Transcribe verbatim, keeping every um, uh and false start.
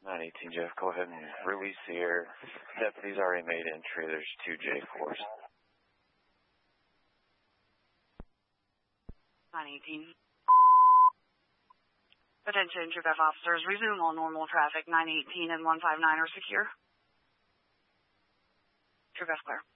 nine eighteen, Jeff, go ahead and release the air. Deputies already made entry. There's two J fours. nine eighteen. Attention, Troop F officers, resume all normal traffic. nine eighteen and one five nine are secure. Troop F clear.